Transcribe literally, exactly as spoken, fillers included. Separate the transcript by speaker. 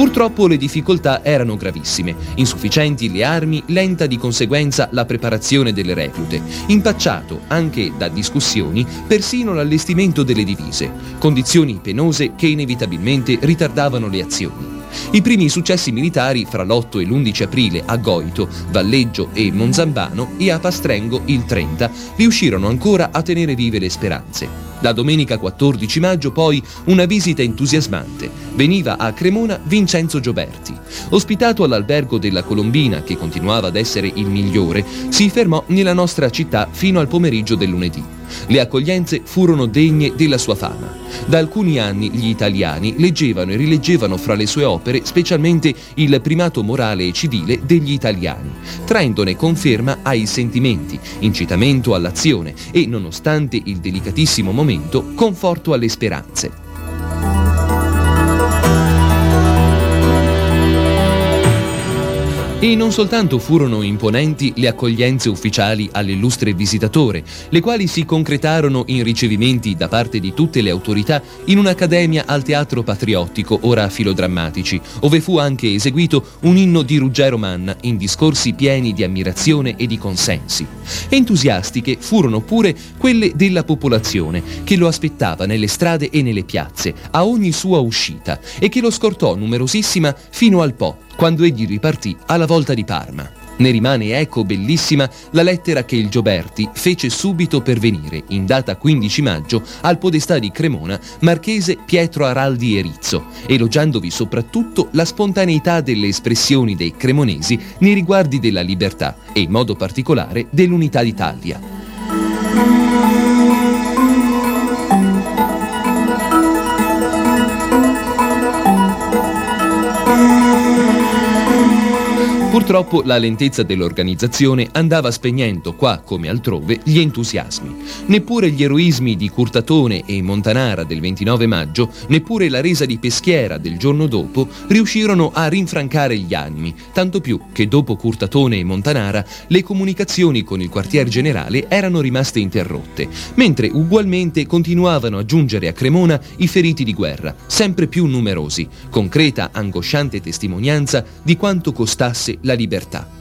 Speaker 1: Purtroppo le difficoltà erano gravissime, insufficienti le armi, lenta di conseguenza la preparazione delle reclute, impacciato anche da discussioni persino l'allestimento delle divise, condizioni penose che inevitabilmente ritardavano le azioni. I primi successi militari fra l'otto e l'undici aprile a Goito, Valleggio e Monzambano e a Pastrengo il trenta riuscirono ancora a tenere vive le speranze. La domenica quattordici maggio poi una visita entusiasmante. Veniva a Cremona Vincenzo Gioberti. Ospitato all'albergo della Colombina, che continuava ad essere il migliore, si fermò nella nostra città fino al pomeriggio del lunedì. Le accoglienze furono degne della sua fama. Da alcuni anni gli italiani leggevano e rileggevano fra le sue opere specialmente il primato morale e civile degli italiani, traendone conferma ai sentimenti, incitamento all'azione e, nonostante il delicatissimo momento, conforto alle speranze. E non soltanto furono imponenti le accoglienze ufficiali all'illustre visitatore, le quali si concretarono in ricevimenti da parte di tutte le autorità in un'accademia al teatro patriottico, ora filodrammatici, ove fu anche eseguito un inno di Ruggero Manna in discorsi pieni di ammirazione e di consensi. Entusiastiche furono pure quelle della popolazione, che lo aspettava nelle strade e nelle piazze, a ogni sua uscita, e che lo scortò numerosissima fino al Po, quando egli ripartì alla volta di Parma. Ne rimane eco bellissima la lettera che il Gioberti fece subito pervenire, in data quindici maggio, al podestà di Cremona, marchese Pietro Araldi Erizzo, elogiandovi soprattutto la spontaneità delle espressioni dei cremonesi nei riguardi della libertà e in modo particolare dell'unità d'Italia. Purtroppo la lentezza dell'organizzazione andava spegnendo qua come altrove gli entusiasmi. Neppure gli eroismi di Curtatone e Montanara del ventinove maggio, neppure la resa di Peschiera del giorno dopo riuscirono a rinfrancare gli animi, tanto più che dopo Curtatone e Montanara le comunicazioni con il quartier generale erano rimaste interrotte, mentre ugualmente continuavano a giungere a Cremona i feriti di guerra, sempre più numerosi, concreta angosciante testimonianza di quanto costasse la libertà.